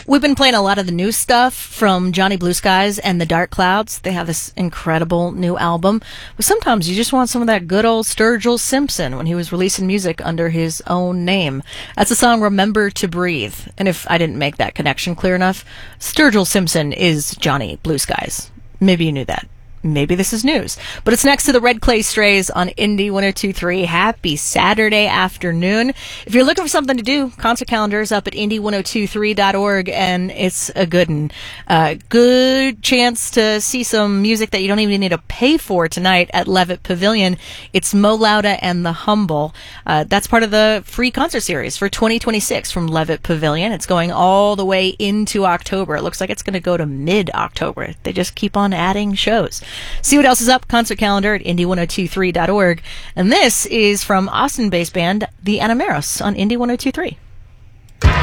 We've been playing a lot of the new stuff from Johnny Blue Skies and the Dark Clouds. They have this incredible new album. But sometimes you just want some of that good old Sturgill Simpson when he was releasing music under his own name. That's the song Remember to Breathe. And if I didn't make that connection clear enough, Sturgill Simpson is Johnny Blue Skies. Maybe you knew that. Maybe this is news. But it's next to the Red Clay Strays on Indie 102.3. Happy Saturday afternoon. If you're looking for something to do, concert calendar is up at indie1023.org, and it's a good one. Good chance to see some music that you don't even need to pay for tonight at Levitt Pavilion. It's Mo Lauda and the Humble. That's part of the free concert series for 2026 from Levitt Pavilion. It's going all the way into October. It looks like it's going to go to mid-October. They just keep on adding shows. See what else is up, concert calendar at indie1023.org. And this is from Austin-based band The Animeros on Indie 102.3.